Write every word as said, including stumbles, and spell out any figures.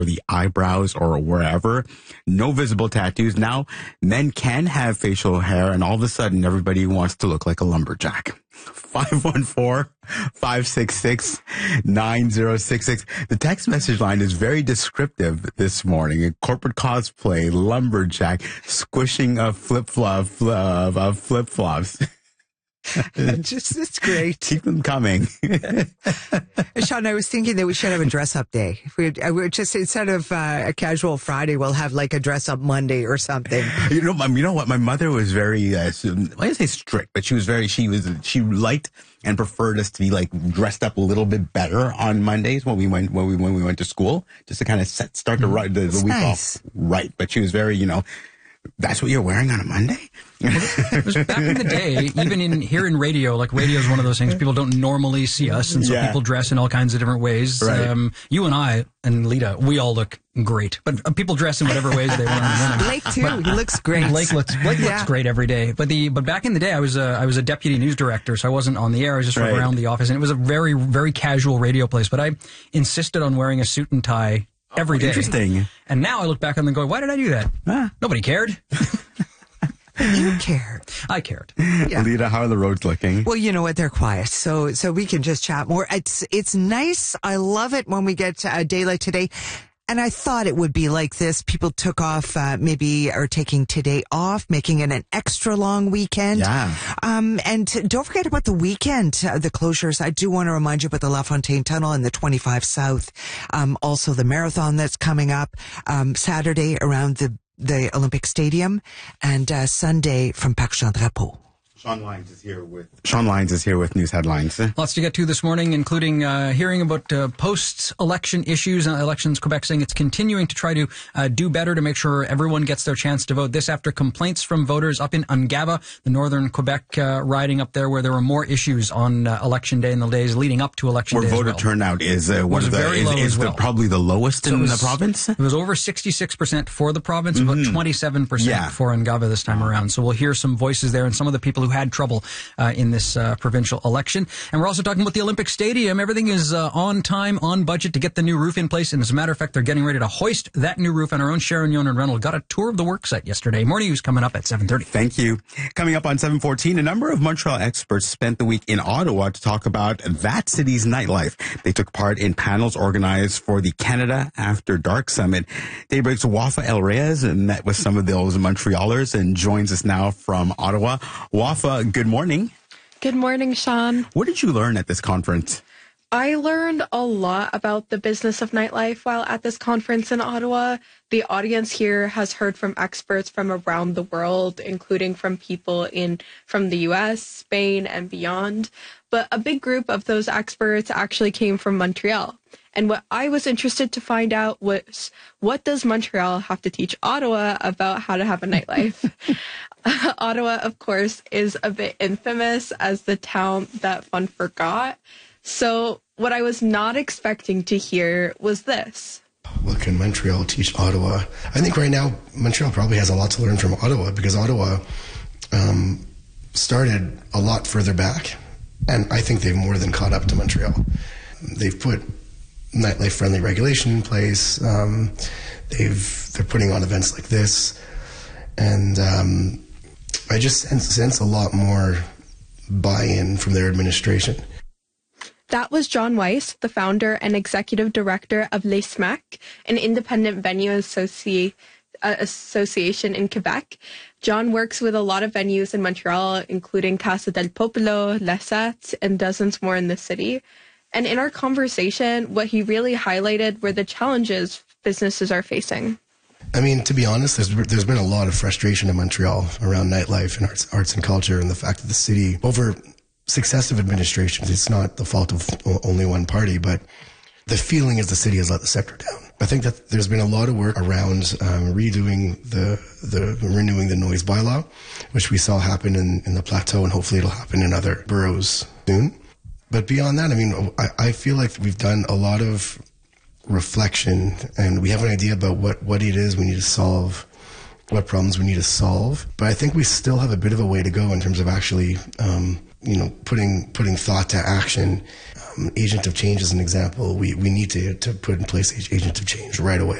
the eyebrows or wherever. No visible tattoos. Now, men can have facial hair, and all of a sudden, everybody wants to look like a lumberjack. five one four, five six six, nine zero six six. The text message line is very descriptive this morning. A corporate cosplay, lumberjack, squishing a flip-flop of, of flip-flops. Just, it's great. Keep them coming. Sean, I was thinking that we should have a dress-up day. We we just, instead of uh, a casual Friday, we'll have like a dress-up Monday or something. You know, you know what? My mother was very, uh, I didn't say strict, but she was very, she was, she liked and preferred us to be like dressed up a little bit better on Mondays when we went, when we, when we went to school, just to kind of set, start the, mm, the, the week nice. off right. But she was very, you know, that's what you're wearing on a Monday? It was back in the day, even in here in radio, like radio is one of those things people don't normally see us, and so yeah. people dress in all kinds of different ways. Right. Um, you and I and Lita, we all look great, but uh, people dress in whatever ways they want. Blake too, but, he looks great. Blake looks Blake yeah. looks great every day. But the but back in the day, I was a, I was a deputy news director, so I wasn't on the air. I was just right. around the office, and it was a very very casual radio place. But I insisted on wearing a suit and tie every day. Interesting. And now I look back on them and go, why did I do that? Ah. Nobody cared. You cared. I cared. Yeah. Lita, how are the roads looking? Well, you know what? They're quiet. So, so we can just chat more. It's, it's nice. I love it when we get a day like today. And I thought it would be like this. People took off, uh, maybe are taking today off, making it an extra long weekend. Yeah. Um, and don't forget about the weekend, uh, the closures. I do want to remind you about the LaFontaine Tunnel and the twenty-five South. Um, also the marathon that's coming up, um, Saturday around the, the Olympic Stadium, and, uh, Sunday from Parc Jean Drapeau. Sean Lyons is here with Sean Lyons is here with news headlines. Lots to get to this morning, including uh, hearing about uh, post-election issues. Uh, elections Quebec saying it's continuing to try to uh, do better to make sure everyone gets their chance to vote. This after complaints from voters up in Ungava, the northern Quebec uh, riding up there, where there were more issues on uh, election day and the days leading up to election where day. Where voter as well. turnout is uh, one was of the very is, low is as well. the, probably the lowest so in was, the province. It was over sixty-six percent for the province, mm-hmm. about twenty-seven percent yeah. for Ungava this time around. So we'll hear some voices there and some of the people who had trouble Uh, in this uh, provincial election. And we're also talking about the Olympic Stadium. Everything is uh, on time, on budget to get the new roof in place. And as a matter of fact, they're getting ready to hoist that new roof. And our own Sharon Yonan Reynolds got a tour of the work site yesterday. Morning news coming up at seven thirty. Thank you. Coming up on seven fourteen, a number of Montreal experts spent the week in Ottawa to talk about that city's nightlife. They took part in panels organized for the Canada After Dark Summit. Daybreak's Wafa El Reyes met with some of those Montrealers and joins us now from Ottawa. Wafa, good morning. Good morning, Sean. What did you learn at this conference? I learned a lot about the business of nightlife while at this conference in Ottawa. The audience here has heard from experts from around the world, including from people in from the U S, Spain, and beyond. But a big group of those experts actually came from Montreal. And what I was interested to find out was, what does Montreal have to teach Ottawa about how to have a nightlife? Ottawa, of course, is a bit infamous as the town that fun forgot. So what I was not expecting to hear was this. What can Montreal teach Ottawa? I think right now Montreal probably has a lot to learn from Ottawa, because Ottawa um, started a lot further back, and I think they've more than caught up to Montreal. They've put nightlife friendly regulation in place. Um, they've they're putting on events like this, and um, I just sense, sense a lot more buy-in from their administration. That was John Weiss, the founder and executive director of Les Smack, an independent venue associ- uh, association in Quebec. John works with a lot of venues in Montreal, including Casa del Popolo, La Sat, and dozens more in the city. And in our conversation, what he really highlighted were the challenges businesses are facing. I mean, to be honest, there's there's been a lot of frustration in Montreal around nightlife and arts, arts and culture, and the fact that the city, over successive administrations, it's not the fault of only one party, but the feeling is the city has let the sector down. I think that there's been a lot of work around um, redoing the, the, renewing the noise bylaw, which we saw happen in, in the Plateau, and hopefully it'll happen in other boroughs soon. But beyond that, I mean, I, I feel like we've done a lot of reflection, and we have an idea about what, what it is we need to solve, what problems we need to solve. But I think we still have a bit of a way to go in terms of actually um, you know, putting putting thought to action. Um, agent of change is an example. We we need to to put in place agent of change right away.